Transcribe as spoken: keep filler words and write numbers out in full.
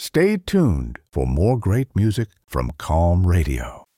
Stay tuned for more great music from Calm Radio.